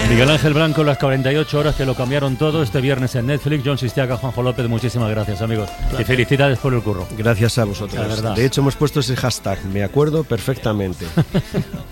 Miguel Ángel Blanco, las 48 horas que lo cambiaron todo este viernes en Netflix. John Sistiaga, Juanjo López, muchísimas gracias, amigos. Gracias. Y felicidades por el curro. Gracias a vosotros. De hecho, hemos puesto ese hashtag, me acuerdo perfectamente.